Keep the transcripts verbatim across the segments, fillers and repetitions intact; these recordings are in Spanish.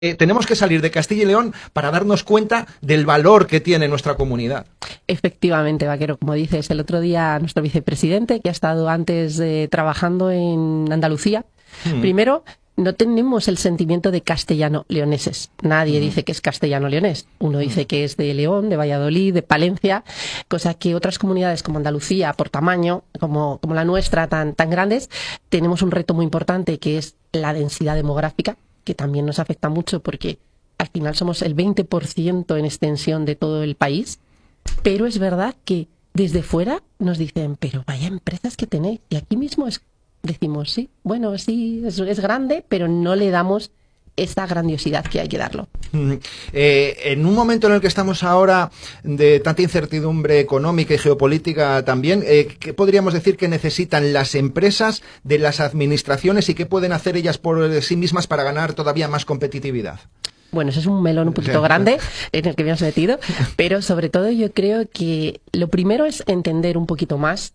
Eh, tenemos que salir de Castilla y León para darnos cuenta del valor que tiene nuestra comunidad. Efectivamente, Vaquero, como dices, el otro día nuestro vicepresidente, que ha estado antes eh, trabajando en Andalucía, mm. primero, no tenemos el sentimiento de castellano-leoneses. Nadie mm. dice que es castellano-leonés. Uno mm. dice que es de León, de Valladolid, de Palencia, cosa que otras comunidades como Andalucía, por tamaño, como, como la nuestra, tan, tan grandes, tenemos un reto muy importante que es la densidad demográfica, que también nos afecta mucho porque al final somos el veinte por ciento en extensión de todo el país, pero es verdad que desde fuera nos dicen, pero vaya empresas que tenéis, y aquí mismo es, decimos, sí, bueno, sí, es, es grande, pero no le damos esta grandiosidad que hay que darlo. Mm, eh, en un momento en el que estamos ahora de tanta incertidumbre económica y geopolítica también, eh, ¿qué podríamos decir que necesitan las empresas de las administraciones y qué pueden hacer ellas por sí mismas para ganar todavía más competitividad? Bueno, eso es un melón un poquito grande en el que me has metido, pero sobre todo yo creo que lo primero es entender un poquito más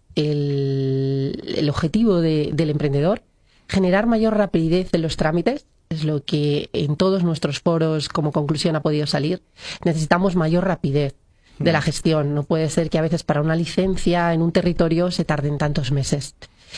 el, el objetivo de, del emprendedor, generar mayor rapidez en los trámites. Es lo que en todos nuestros foros como conclusión ha podido salir. Necesitamos mayor rapidez de la gestión. No puede ser que a veces para una licencia en un territorio se tarden tantos meses.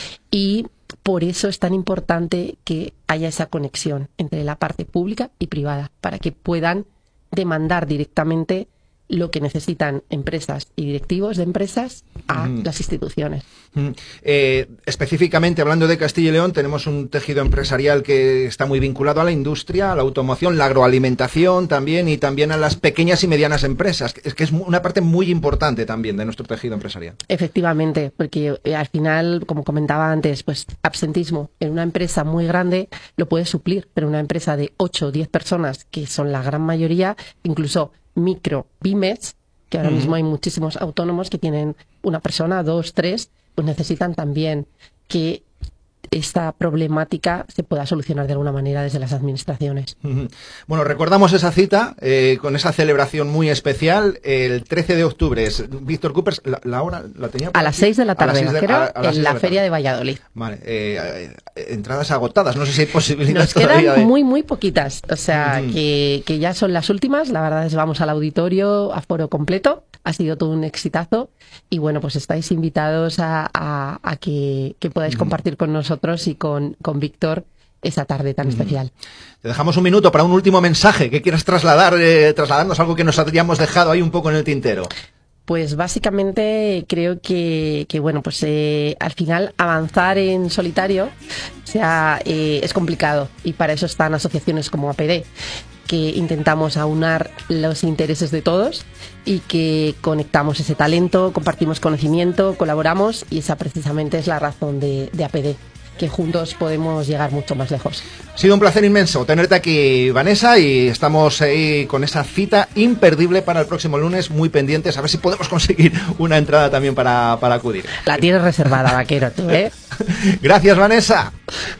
Y por eso es tan importante que haya esa conexión entre la parte pública y privada, para que puedan demandar directamente lo que necesitan empresas y directivos de empresas a mm. las instituciones. Mm. Eh, específicamente hablando de Castilla y León, tenemos un tejido empresarial que está muy vinculado a la industria, a la automoción, la agroalimentación también, y también a las pequeñas y medianas empresas. Es que es una parte muy importante también de nuestro tejido empresarial. Efectivamente, porque eh, al final, como comentaba antes, pues absentismo en una empresa muy grande lo puede suplir, pero una empresa de ocho o diez personas, que son la gran mayoría, incluso micro, pymes, que ahora uh-huh. mismo hay muchísimos autónomos que tienen una persona, dos, tres, pues necesitan también que esta problemática se pueda solucionar de alguna manera desde las administraciones. Uh-huh. Bueno, recordamos esa cita eh, con esa celebración muy especial el trece de octubre. Es Víctor Coopers, la, la hora la tenía a las seis de la tarde, en la feria de Valladolid. Vale, eh, eh, entradas agotadas, no sé si hay posibilidad Nos todavía quedan de... muy, muy poquitas, o sea, uh-huh. que, que ya son las últimas. La verdad es que vamos al auditorio a foro completo, ha sido todo un exitazo y bueno, pues estáis invitados a, a, a que, que podáis uh-huh. compartir con nosotros y con, con Víctor esa tarde tan mm. especial. Te dejamos un minuto para un último mensaje que quieras trasladar, eh, trasladarnos algo que nos hayamos dejado ahí un poco en el tintero. Pues básicamente creo que, que bueno, pues eh, al final avanzar en solitario, o sea, eh, es complicado, y para eso están asociaciones como A P D, que intentamos aunar los intereses de todos y que conectamos ese talento, compartimos conocimiento, colaboramos, y esa precisamente es la razón de, de A P D, que juntos podemos llegar mucho más lejos. Ha sido un placer inmenso tenerte aquí, Vanessa, y estamos ahí con esa cita imperdible para el próximo lunes, muy pendientes, a ver si podemos conseguir una entrada también para, para acudir. La tienes reservada, Vaquero, tú, ¿eh? Gracias, Vanessa.